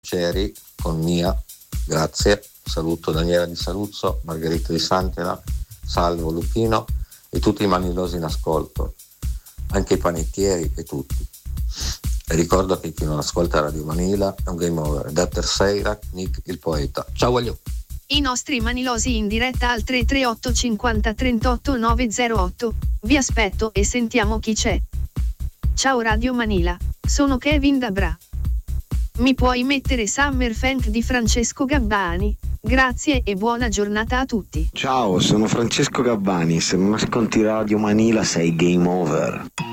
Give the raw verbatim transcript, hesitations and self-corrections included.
Ceri con Mia, grazie. Saluto Daniela di Saluzzo, Margherita di Santena, Salvo Lupino e tutti i manilosi in ascolto, anche i panettieri e tutti. E ricordo che chi non ascolta Radio Manila è un game over. Da Seirak, Nick il poeta. Ciao Aglio. I nostri manilosi in diretta al tre tre otto cinquanta trentotto novecentootto. Vi aspetto e sentiamo chi c'è. Ciao Radio Manila, sono Kevin da Bra. Mi puoi mettere Summer Funk di Francesco Gabbani? Grazie e buona giornata a tutti. Ciao, sono Francesco Gabbani. Se non ascolti Radio Manila sei game over.